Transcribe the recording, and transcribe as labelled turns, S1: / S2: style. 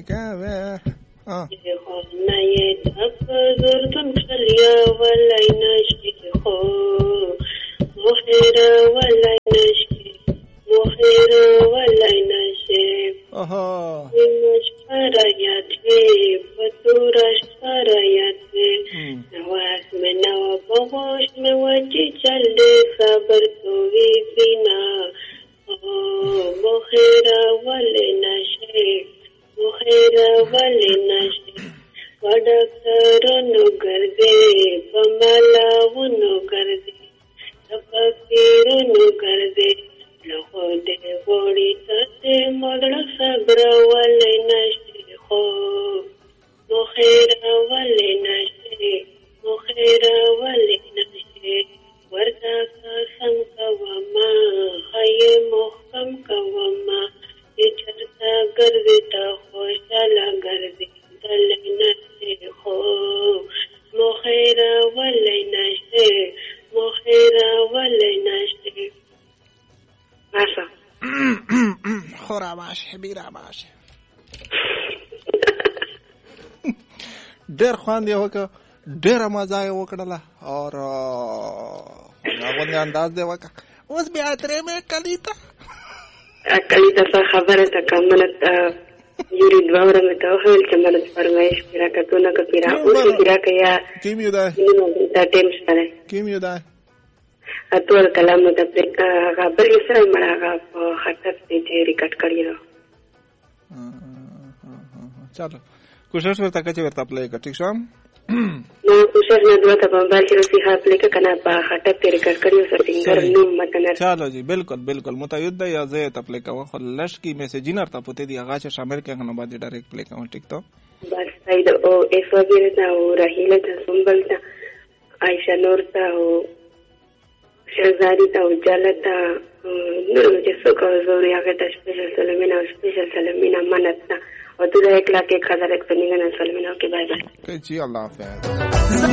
S1: كذا
S2: خانه تفضرتم خليا ولا ينشيخو مخيرا ولا ينشي مخيرا ولا ينشي مش فرياتي فتورش فرياتي نواس من وبوش موجي جلي صبرتو فينا مخيرا ولا ينشي مخيرا ولا ينشي ودكتورنو गर्दे बमलावनो गर्दे तपकीरनो गर्दे लखोदे बोड़ी तते मदर सबरा वाले नशे हो मुखेरा वाले नशे मुखेरा वाले नशे वर्दा का संकवमा खये मोहकम कवमा ये चरता गर्दे ता खुशाला गर्दे दल नशे हो मुखेरा वाले नशे मुखेरा वाले नशे Masa.
S1: خورا باشه بیرا باشه ډېر خوند یې وکړ ډېره مزه یې وکړله اور هغوندې انداز دې وکړه اوس بیا ترې مې کلیته
S2: څه خبره ته که منت یوري دوه ورځې ته وویل چې منت فرمایش پې راکړه تو نه که پې را اوس یې پې راکړه یا
S1: کیم یو دی
S2: دا ټیم شته دی
S1: کیم یو دی
S2: ټول کلام د هغه بل یې سره مړه هغه په خطر پې چې ریکارډ کړی ده
S1: چلو کوشش ورته که چې ورته اپلای کړه ټیک شو
S2: نو کوشش نه دوه ته په موبایل کې روسي اپلای کړه که نه په خطر پې ریکارډ کړی اوس سنګر نوم متن
S1: چلو جی بالکل بالکل متعید دی یا زه ته اپلای کوم خو لش کی میسیجینر ته پته دی هغه چې شامل کړه نو باندې ډایرکټ پلی کوم ټیک ته
S2: بس صحیح ده او ایس وغیرہ ته او راهیله ته سنبل ته عائشہ نور ته او شهزادی ته او جاله ته نور چې څوک زوري هغه ته سپیشل سلامونه منت ته او 2,01,1,199 سلامونه اوکې بای بای
S1: جی الله حافظ